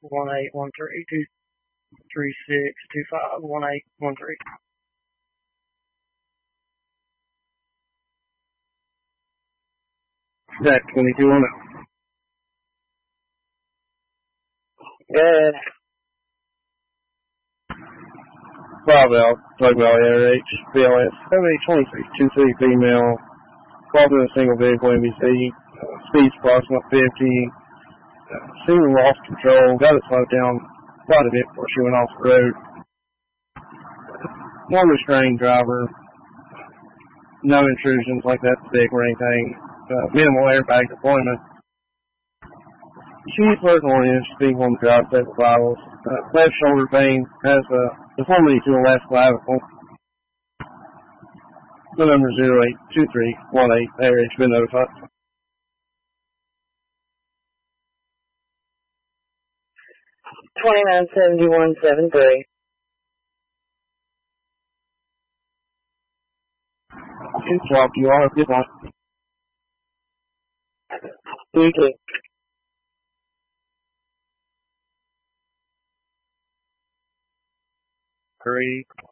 1813 Zach 2210. Good. Bravo, Drug Valley RH, BLS 782323 female, called in a single vehicle NBC, speeds approximate 50, seemingly lost control, got it slowed down quite a bit before she went off the road. Non-restrained driver, no intrusions like that stick or anything, minimal airbag deployment. She used personal oriented speed on the drive stable vitals. Left shoulder vein has a deformity to the left clavicle. The number 082318 ARH been notified. 297173. Good job, you are. Good luck. You too. Great.